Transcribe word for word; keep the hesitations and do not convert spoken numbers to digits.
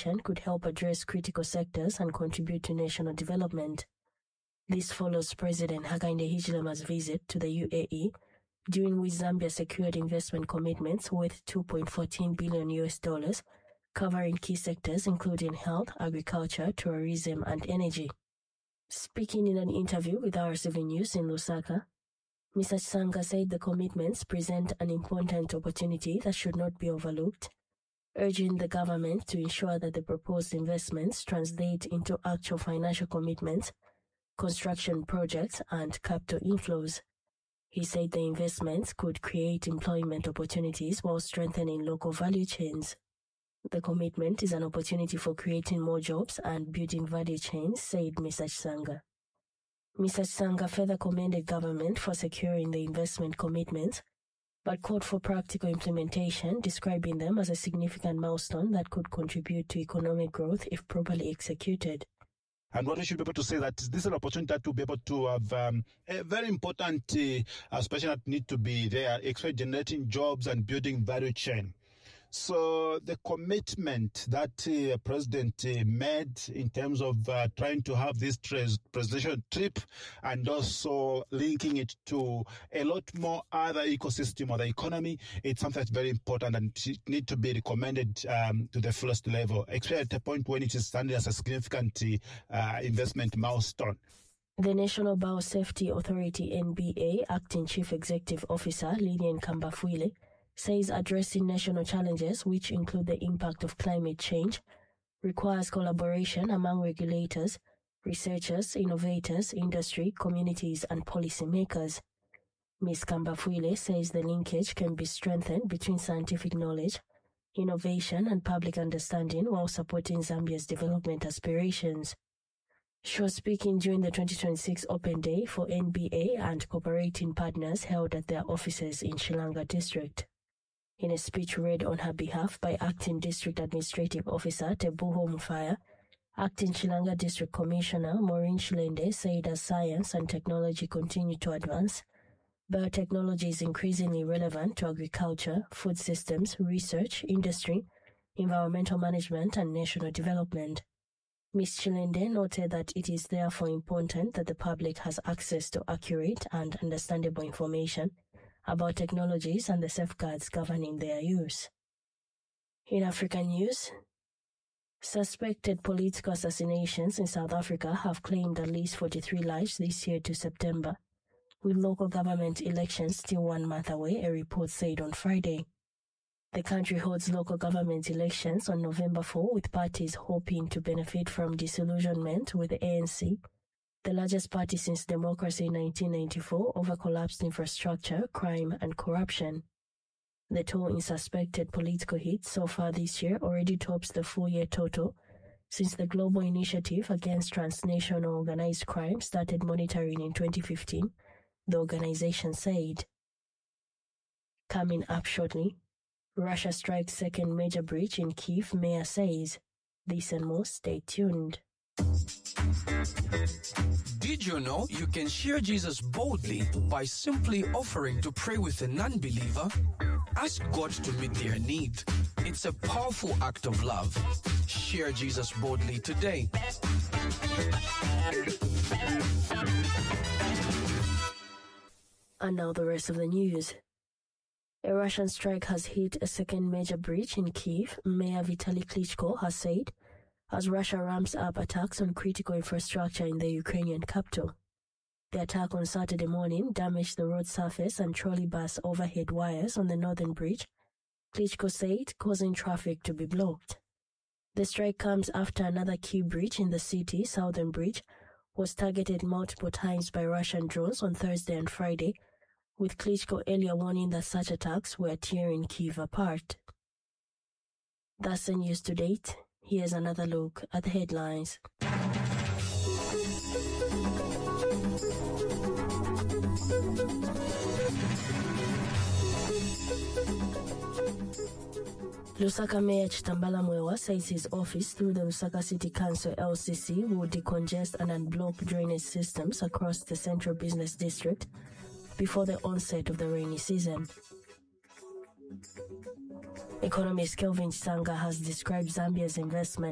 collaboration could help address critical sectors and contribute to national development. This follows President Hakainde Hichilema's visit to the U A E, during which Zambia secured investment commitments worth two point one four billion U S dollars, covering key sectors including health, agriculture, tourism, and energy. Speaking in an interview with R S V News in Lusaka, Mister Sanga said the commitments present an important opportunity that should not be overlooked, urging the government to ensure that the proposed investments translate into actual financial commitments, construction projects, and capital inflows. He said the investments could create employment opportunities while strengthening local value chains. The commitment is an opportunity for creating more jobs and building value chains, said Mister Sanga. Mister Sanga further commended government for securing the investment commitments, but called for practical implementation, describing them as a significant milestone that could contribute to economic growth if properly executed. And what we should be able to say that this is an opportunity to be able to have um, a very important uh, aspiration that need to be there, especially generating jobs and building value chain. So the commitment that uh, President uh, made in terms of uh, trying to have this tres- presidential trip and also linking it to a lot more other ecosystem of the economy, it's something that's very important and it need to be recommended um, to the fullest level, especially at a point when it is standing as a significant uh, investment milestone. The National Biosafety Authority N B A Acting Chief Executive Officer Lilian Kambafwile says addressing national challenges, which include the impact of climate change, requires collaboration among regulators, researchers, innovators, industry, communities, and policymakers. Miz Kambafwile says the linkage can be strengthened between scientific knowledge, innovation, and public understanding while supporting Zambia's development aspirations. She was speaking during the twenty twenty-six Open Day for N B A and cooperating partners held at their offices in Shilanga District. In a speech read on her behalf by Acting District Administrative Officer Tebuho Mufaya, Acting Shilanga District Commissioner Maureen Shilende said as science and technology continue to advance, biotechnology is increasingly relevant to agriculture, food systems, research, industry, environmental management, and national development. Miz Shilende noted that it is therefore important that the public has access to accurate and understandable information about technologies and the safeguards governing their use. In African news, suspected political assassinations in South Africa have claimed at least forty-three lives this year to September, with local government elections still one month away, a report said on Friday. The country holds local government elections on November fourth, with parties hoping to benefit from disillusionment with the A N C, the largest party since democracy in nineteen ninety-four, over collapsed infrastructure, crime, and corruption. The toll in suspected political hits so far this year already tops the full-year total since the Global Initiative Against Transnational Organized Crime started monitoring in twenty fifteen, the organization said. Coming up shortly, Russia strikes second major breach in Kyiv, mayor says. This and more, stay tuned. Did you know you can share Jesus boldly by simply offering to pray with a non-believer? Ask God to meet their need. It's a powerful act of love. Share Jesus boldly today. And now the rest of the news. A Russian strike has hit a second major breach in Kyiv, Mayor Vitaly Klitschko has said, as Russia ramps up attacks on critical infrastructure in the Ukrainian capital. The attack on Saturday morning damaged the road surface and trolley bus overhead wires on the northern bridge, Klitschko said, causing traffic to be blocked. The strike comes after another key bridge in the city, Southern Bridge, was targeted multiple times by Russian drones on Thursday and Friday, with Klitschko earlier warning that such attacks were tearing Kyiv apart. That's the news to date. Here's another look at the headlines. Lusaka Mayor Chitambala Mwewa says his office, through the Lusaka City Council L C C, will decongest and unblock drainage systems across the central business district before the onset of the rainy season. Economist Kelvin Sanga has described Zambia's investment